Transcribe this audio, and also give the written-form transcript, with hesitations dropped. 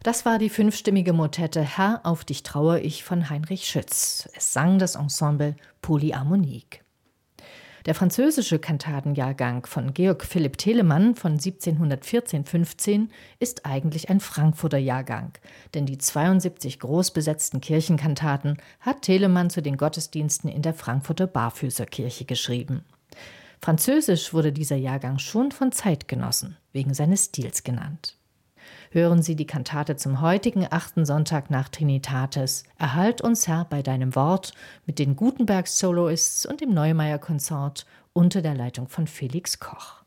Das war die 5-stimmige Motette Herr, auf dich traue ich von Heinrich Schütz. Es sang das Ensemble Polyharmonique. Der französische Kantatenjahrgang von Georg Philipp Telemann von 1714/15 ist eigentlich ein Frankfurter Jahrgang, denn die 72 großbesetzten Kirchenkantaten hat Telemann zu den Gottesdiensten in der Frankfurter Barfüßerkirche geschrieben. Französisch wurde dieser Jahrgang schon von Zeitgenossen wegen seines Stils genannt. Hören Sie die Kantate zum heutigen 8. Sonntag nach Trinitatis, Erhalt uns Herr bei deinem Wort, mit den Gutenberg Soloists und dem Neumeier Konsort unter der Leitung von Felix Koch.